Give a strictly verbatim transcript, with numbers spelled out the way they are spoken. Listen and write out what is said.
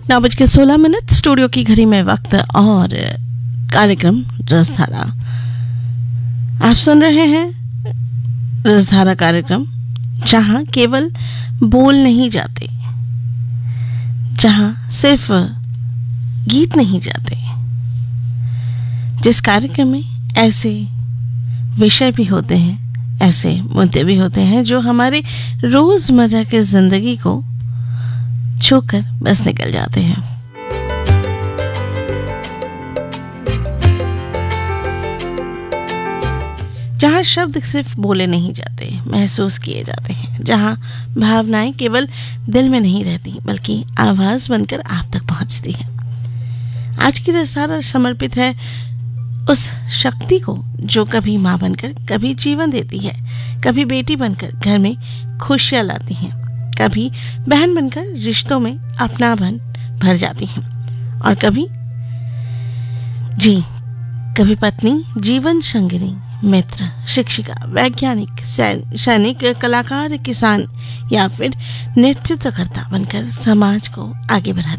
नौ बज के सोलह मिनट स्टूडियो की घड़ी में वक्त और कार्यक्रम रसधारा आप सुन रहे हैं। रसधारा कार्यक्रम जहां केवल बोल नहीं जाते, जहां सिर्फ गीत नहीं जाते, जिस कार्यक्रम में ऐसे विषय भी होते हैं, ऐसे मुद्दे भी होते हैं जो हमारे रोजमर्रा की जिंदगी को छूकर बस निकल जाते हैं। जहां शब्द सिर्फ बोले नहीं जाते, महसूस किए जाते हैं, जहां भावनाएं केवल दिल में नहीं रहती बल्कि आवाज बनकर आप तक पहुंचती है। आज की रसधारा समर्पित है उस शक्ति को जो कभी माँ बनकर कभी जीवन देती है, कभी बेटी बनकर घर में खुशियां लाती है, कभी बहन बनकर रिश्तों में अपनापन भर जाती है, और कभी जी कभी पत्नी, जीवन संगिनी, मित्र, शिक्षिका, वैज्ञानिक, सैनिक, कलाकार, किसान या फिर नेतृत्वकर्ता बनकर समाज को आगे बढ़ाती है।